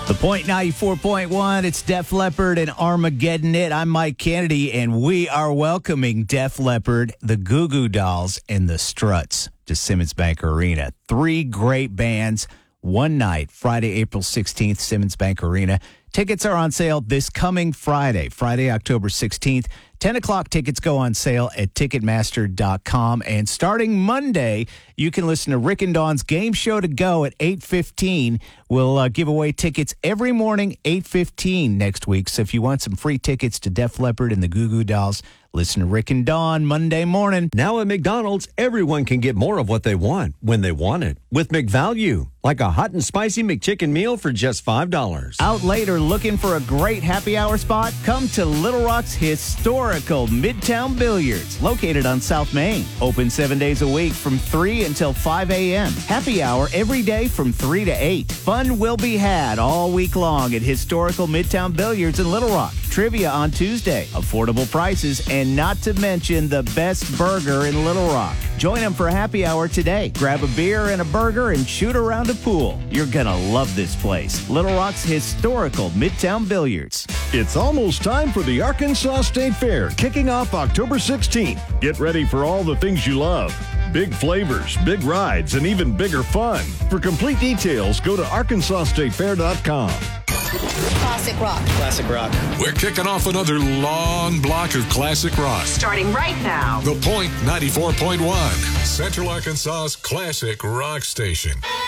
The Point 94.1, it's Def Leppard and Armageddon It. I'm Mike Kennedy, and we are welcoming Def Leppard, the Goo Goo Dolls, and the Struts to Simmons Bank Arena. 3 great bands, one night, Friday, April 16th, Simmons Bank Arena. Tickets are on sale this coming Friday, October 16th. 10 o'clock tickets go on sale at Ticketmaster.com. And starting Monday, you can listen to Rick and Dawn's Game Show to Go at 8:15. We'll give away tickets every morning, 8:15 next week. So if you want some free tickets to Def Leppard and the Goo Goo Dolls, listen to Rick and Dawn Monday morning. Now at McDonald's, everyone can get more of what they want when they want it with McValue, like a hot and spicy McChicken meal for just $5. Out later, looking for a great happy hour spot? Come to Little Rock's historical Midtown Billiards, located on South Main. Open 7 days a week from 3 until 5 a.m. Happy hour every day from 3 to 8. Fun will be had all week long at historical Midtown Billiards in Little Rock. Trivia on Tuesday, affordable prices, and not to mention the best burger in Little Rock. Join them for happy hour today. Grab a beer and a burger and shoot around a pool. You're gonna love this place. Little Rock's historical Midtown Billiards. It's almost time for the Arkansas State Fair, kicking off October 16th. Get ready for all the things you love. Big flavors, big rides, and even bigger fun. For complete details, go to ArkansasStateFair.com. Classic rock. Classic rock. We're kicking off another long block of classic rock. Starting right now. The Point 94.1, Central Arkansas's classic rock station.